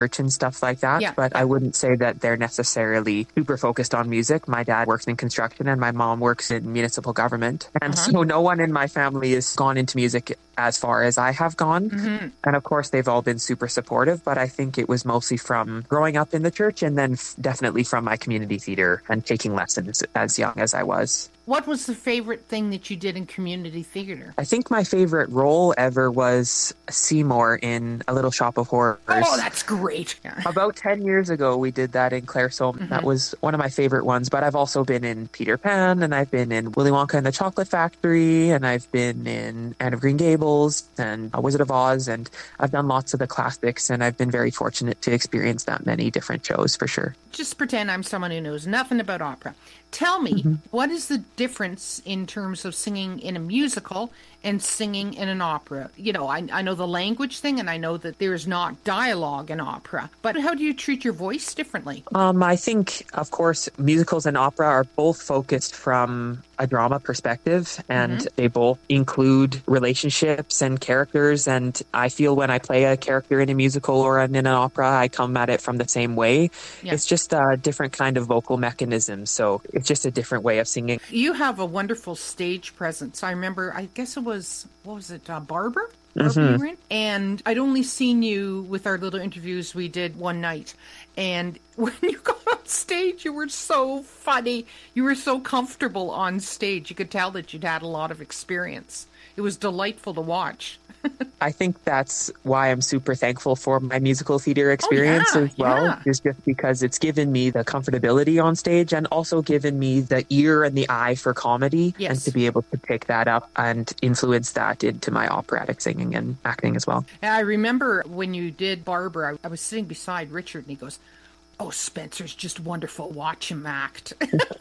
and stuff like that, Yeah, but yeah. I wouldn't say that they're necessarily super focused on music. My dad works in construction and my mom works in municipal government. And Uh-huh. so no one in my family has gone into music as far as I have gone. Mm-hmm. And of course, they've all been super supportive, but I think it was mostly from growing up in the church and then definitely from my community theater and taking lessons as young as I was. What was the favorite thing that you did in community theater? I think my favorite role ever was Seymour in A Little Shop of Oh, Horrors. that's great. Yeah. About 10 years ago, we did that in Claire's. That Mm-hmm. was one of my favorite ones, but I've also been in Peter Pan, and I've been in Willy Wonka and the Chocolate Factory, and I've been in Anne of Green Gables and Wizard of Oz, and I've done lots of the classics, and I've been very fortunate to experience that many different shows for sure. Just pretend I'm someone who knows nothing about opera. Tell me, what is the difference in terms of singing in a musical and singing in an opera? You know, I know the language thing and I know that there's not dialogue in opera, but how do you treat your voice differently? I think, of course, musicals and opera are both focused from a drama perspective, and Mm-hmm. they both include relationships and characters. And I feel when I play a character in a musical or in an opera, I come at it from the same way. Yeah. It's just a different kind of vocal mechanism. So it's just a different way of singing. You have a wonderful stage presence. I remember, I guess it was, what was it, Barbara? Barbara you were in? And I'd only seen you with our little interviews we did one night. And when you got on stage, you were so funny. You were so comfortable on stage. You could tell that you'd had a lot of experience. It was delightful to watch. I think that's why I'm super thankful for my musical theater experience as well, yeah. is just because it's given me the comfortability on stage and also given me the ear and the eye for comedy, Yes. and to be able to pick that up and influence that into my operatic singing and acting as well. And I remember when you did Barbara, I was sitting beside Richard and he goes, "Oh, Spencer's just wonderful. Watch him act."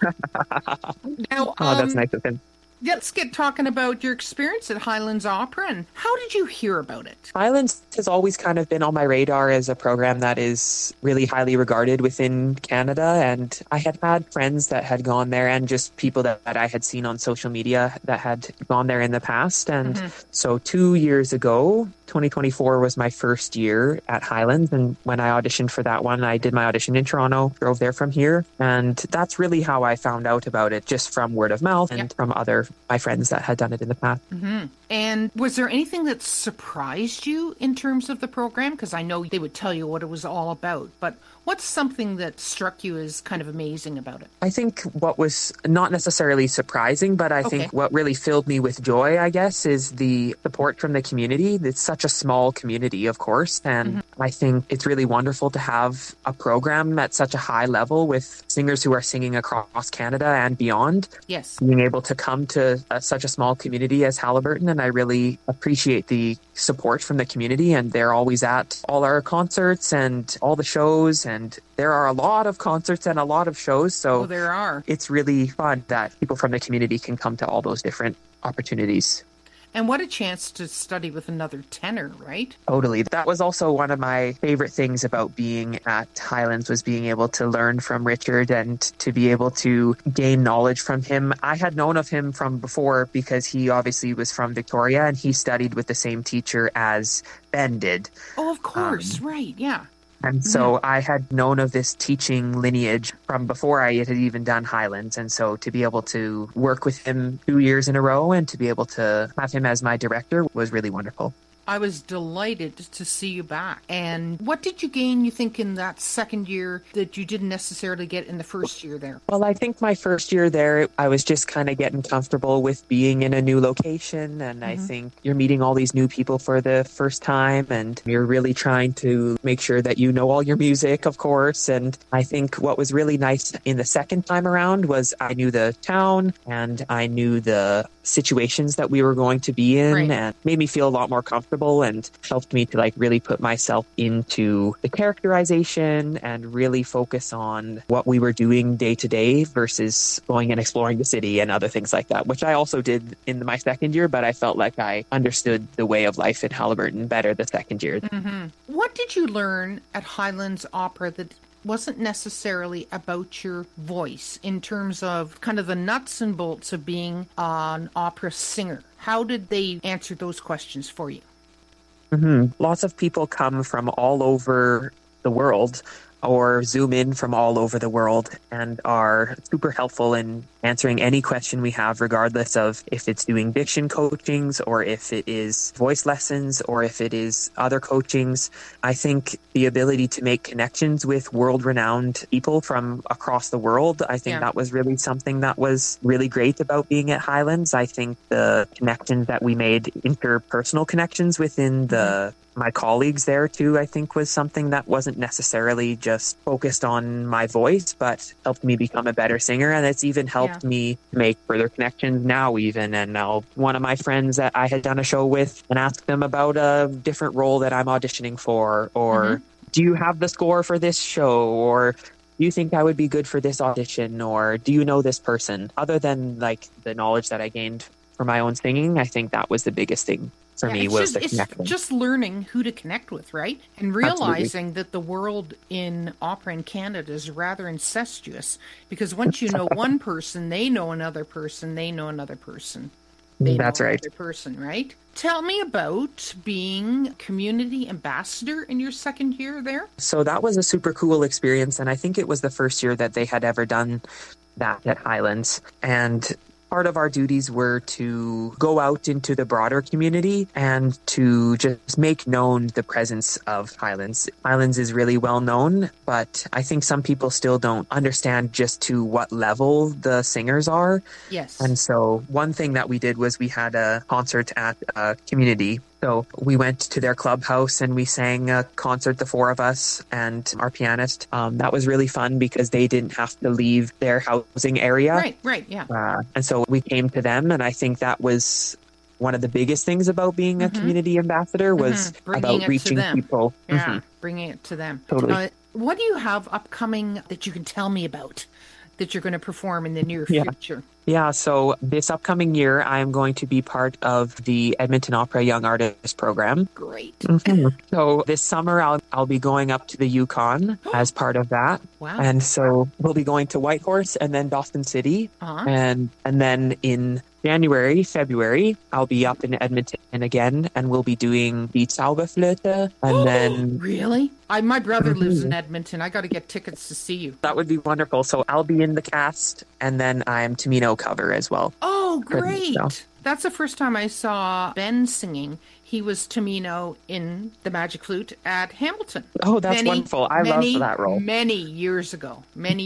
Now, Oh, that's nice of him. let's get talking about your experience at Highlands Opera and how did you hear about it? Highlands has always kind of been on my radar as a program that is really highly regarded within Canada. And I had friends that had gone there and just people that I had seen on social media that had gone there in the past. And so 2 years ago, 2024 was my first year at Highlands. And when I auditioned for that one, I did my audition in Toronto, drove there from here. And that's really how I found out about it, just from word of mouth and from my friends that had done it in the past. And was there anything that surprised you in terms of the program? Because I know they would tell you what it was all about, but what's something that struck you as kind of amazing about it? I think what was not necessarily surprising, but I think what really filled me with joy, I guess, is the support from the community. It's such a small community, of course, and I think it's really wonderful to have a program at such a high level with singers who are singing across Canada and beyond. Yes. Being able to come to such a small community as Halliburton, and I really appreciate the support from the community, and they're always at all our concerts and all the shows, and there are a lot of concerts and a lot of shows, so there are. It's really fun that people from the community can come to all those different opportunities. And what a chance to study with another tenor, right? Totally. That was also one of my favorite things about being at Highlands, was being able to learn from Richard and to be able to gain knowledge from him. I had known of him from before because he obviously was from Victoria and he studied with the same teacher as Ben did. Oh, of course. Right. Yeah. And so I had known of this teaching lineage from before I had even done Highlands. And so to be able to work with him 2 years in a row and to be able to have him as my director was really wonderful. I was delighted to see you back. And what did you gain, you think, in that second year that you didn't necessarily get in the first year there? Well, I think my first year there, I was just kind of getting comfortable with being in a new location. And I think you're meeting all these new people for the first time, and you're really trying to make sure that you know all your music, of course. And I think what was really nice in the second time around was I knew the town and I knew the situations that we were going to be in, and made me feel a lot more comfortable and helped me to like really put myself into the characterization and really focus on what we were doing day to day versus going and exploring the city and other things like that, which I also did in my second year, but I felt like I understood the way of life in Halliburton better the second year. What did you learn at Highlands Opera that wasn't necessarily about your voice in terms of kind of the nuts and bolts of being an opera singer? How did they answer those questions for you? Lots of people come from all over the world or zoom in from all over the world and are super helpful in answering any question we have, regardless of if it's doing diction coachings or if it is voice lessons or if it is other coachings. I think the ability to make connections with world-renowned people from across the world, I think that was really something that was really great about being at Highlands. I think the connections that we made, interpersonal connections within my colleagues there too, I think was something that wasn't necessarily just focused on my voice, but helped me become a better singer. And it's even helped me make further connections now even. And now one of my friends that I had done a show with and asked them about a different role that I'm auditioning for, or do you have the score for this show? Or do you think I would be good for this audition? Or do you know this person? Other than like the knowledge that I gained for my own singing, I think that was the biggest thing for me was the connection. It's just learning who to connect with, right? And realizing that the world in opera in Canada is rather incestuous, because once you know one person, they know another person, they know another person. That's right. Another person, right? Tell me about being community ambassador in your second year there. So that was a super cool experience, and I think it was the first year that they had ever done that at Highlands. And part of our duties were to go out into the broader community and to just make known the presence of Highlands. Highlands is really well known, but I think some people still don't understand just to what level the singers are. Yes. And so one thing that we did was we had a concert at a community. So we went to their clubhouse and we sang a concert, the four of us and our pianist. That was really fun because they didn't have to leave their housing area. Right, yeah. And so we came to them, and I think that was one of the biggest things about being a community ambassador was about reaching people. Yeah, bringing it to them. Totally. What do you have upcoming that you can tell me about that you're going to perform in the near future? Yeah, so this upcoming year, I'm going to be part of the Edmonton Opera Young Artist Program. Great. So this summer, I'll be going up to the Yukon as part of that. Wow. And so we'll be going to Whitehorse and then Dawson City. And then in January, February, I'll be up in Edmonton again, and we'll be doing the Zauberflöte. And then... Really? My brother lives in Edmonton. I got to get tickets to see you. That would be wonderful. So I'll be in the cast, and then I'm Tamino cover as well. Oh, great. That's the first time I saw Ben singing. He was Tamino in The Magic Flute at Hamilton. Oh, that's wonderful. I love that role. Many years ago.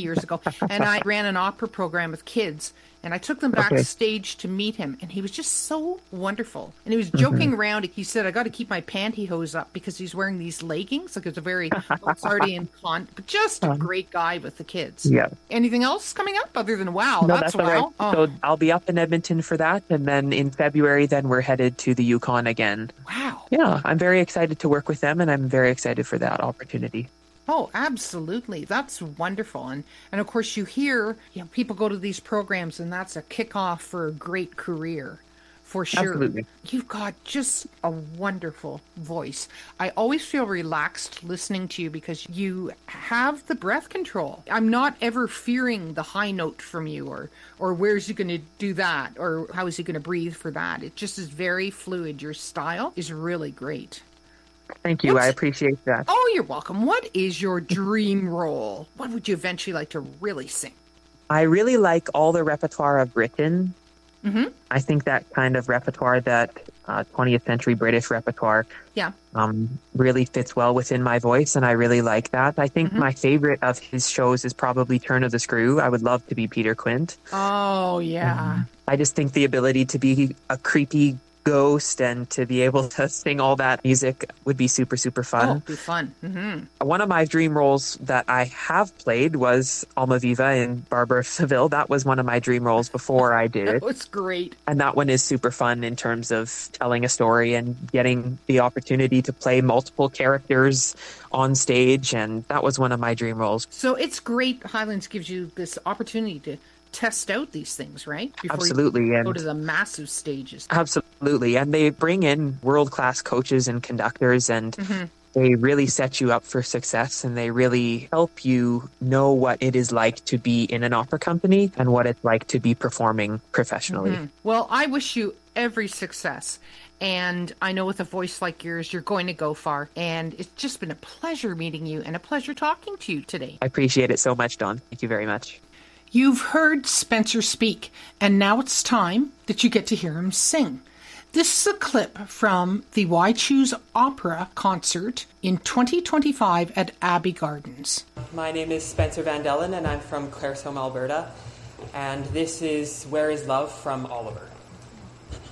And I ran an opera program with kids, and I took them backstage to meet him, and he was just so wonderful. And he was joking around. He said, I got to keep my pantyhose up because he's wearing these leggings. Like it's a very Mozartian but just a great guy with the kids. Yeah. Anything else coming up other than wow? No, that's wow. Right. Oh. So I'll be up in Edmonton for that, and then in February, then we're headed to the Yukon again. Wow. Yeah, I'm very excited to work with them, and I'm very excited for that opportunity. Oh, absolutely. That's wonderful. And of course, you hear people go to these programs, and that's a kickoff for a great career. For sure. Absolutely. You've got just a wonderful voice. I always feel relaxed listening to you because you have the breath control. I'm not ever fearing the high note from you or where's he going to do that or how is he going to breathe for that. It just is very fluid. Your style is really great. Thank you. I appreciate that. Oh, you're welcome. What is your dream role? What would you eventually like to really sing? I really like all the repertoire of Britain. I think that kind of repertoire, that 20th century British repertoire, really fits well within my voice, and I really like that. I think my favorite of his shows is probably Turn of the Screw. I would love to be Peter Quint. Oh, yeah. I just think the ability to be a creepy ghost and to be able to sing all that music would be super, super fun. Oh, it'd be fun. One of my dream roles that I have played was Almaviva in Barbara of Seville. That was one of my dream roles before I did it. That was great. And that one is super fun in terms of telling a story and getting the opportunity to play multiple characters on stage. And that was one of my dream roles. So it's great. Highlands gives you this opportunity to test out these things, right? Before Absolutely. You go to the massive stages. Absolutely. And they bring in world-class coaches and conductors, and they really set you up for success, and they really help you know what it is like to be in an opera company and what it's like to be performing professionally. Well, I wish you every success. And I know with a voice like yours, you're going to go far. And it's just been a pleasure meeting you and a pleasure talking to you today. I appreciate it so much, Dawn. Thank you very much. You've heard Spencer speak, and now it's time that you get to hear him sing. This is a clip from the Why Choose Opera concert in 2025 at Abbey Gardens. My name is Spencer Van Dellen, and I'm from Claresholm, Alberta. And this is Where is Love from Oliver.